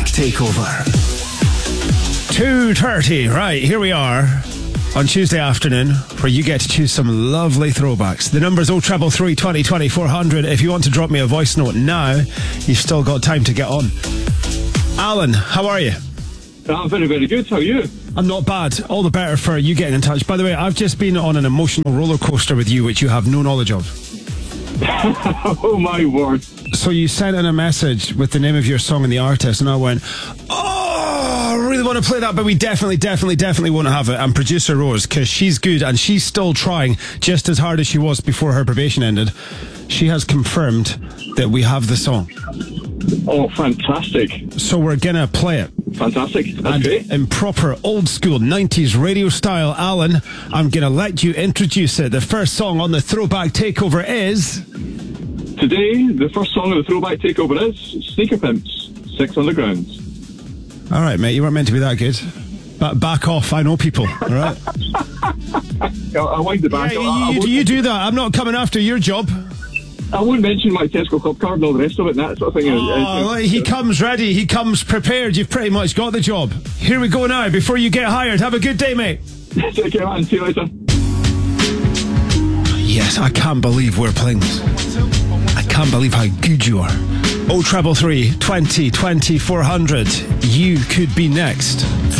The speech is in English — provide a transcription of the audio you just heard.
Throwback Takeover. 2:30, right, here we are on Tuesday afternoon, where you get to choose some lovely throwbacks. The number's 0333 20 20 400. If you want to drop me a voice note now, you've still got time to get on. Alan, how are you? I'm very, very good. How are you? I'm not bad. All the better for you getting in touch. By the way, I've just been on an emotional roller coaster with you, which you have no knowledge of. Oh, my word. So you sent in a message with the name of your song and the artist, and I went, oh, I really want to play that, but we definitely won't have it. And producer Rose, because she's good and she's still trying just as hard as she was before her probation ended, she has confirmed that we have the song. Oh, fantastic. So we're going to play it. Fantastic. That's And great. in proper old school 90s radio style, Alan, I'm going to let you introduce it. The first song on the Throwback Takeover is... Today, the first song of the Throwback Takeover is Sneaker Pimps, Six Underground. All right, mate, you weren't meant to be that good. But back off, I know people, all right? I wind the back. You do that. I'm not coming after your job. I won't mention my Tesco Club card and all the rest of it and that sort of thing. Oh, he comes ready. He comes prepared. You've pretty much got the job. Here we go now, before you get hired. Have a good day, mate. Take care, man. See you later. Yes, I can't believe we're playing this. I can't believe how good you are. 0333 20 20 400. You could be next.